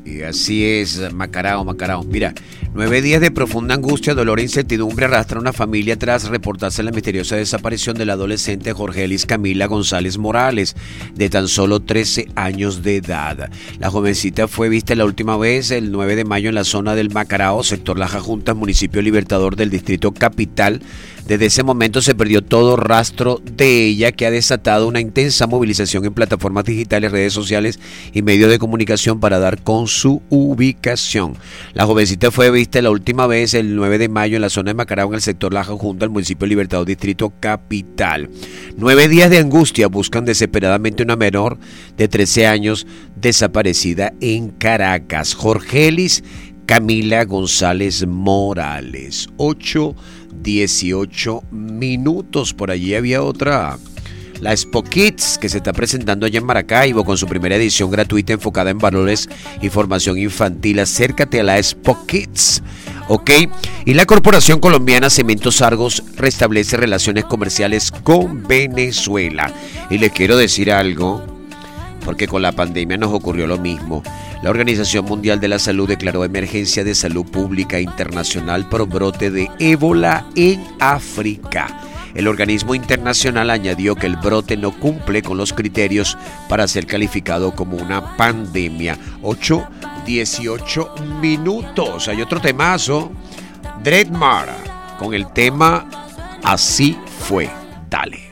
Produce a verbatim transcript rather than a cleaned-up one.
Y así es, Macarao, Macarao. Mira, nueve días de profunda angustia, dolor e incertidumbre arrastra a una familia tras reportarse la misteriosa desaparición de la adolescente Jorgelis Camila González Morales, de tan solo trece años de edad. La jovencita fue vista la última vez el nueve de mayo en la zona del Macarao, sector Laja Juntas, municipio Libertador del distrito Capital. Desde ese momento se perdió todo rastro de ella, que ha desatado una intensa movilización en plataformas digitales, redes sociales y medios de comunicación para dar con su ubicación. La jovencita fue vista la última vez el nueve de mayo en la zona de Macarao, en el sector Laja Junta, al municipio Libertador, distrito Capital. Nueve días de angustia buscan desesperadamente una menor de trece años desaparecida en Caracas. Jorgelis Camila González Morales. ocho dieciocho minutos. Por allí había otra, la Expo Kids, que se está presentando allá en Maracaibo con su primera edición gratuita enfocada en valores y formación infantil. Acércate a la Expo Kids, ¿ok? Y la Corporación Colombiana Cementos Argos restablece relaciones comerciales con Venezuela. Y les quiero decir algo, porque con la pandemia nos ocurrió lo mismo. La Organización Mundial de la Salud declaró emergencia de salud pública internacional por brote de ébola en África. El organismo internacional añadió que el brote no cumple con los criterios para ser calificado como una pandemia. ocho dieciocho minutos. Hay otro temazo, Dreadmar, con el tema Así Fue. Dale.